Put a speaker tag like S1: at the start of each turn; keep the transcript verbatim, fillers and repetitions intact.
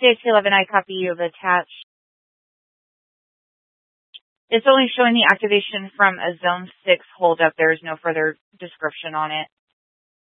S1: C X eleven I copy you have attached. It's only showing the activation from a Zone six holdup. There is no further description on it.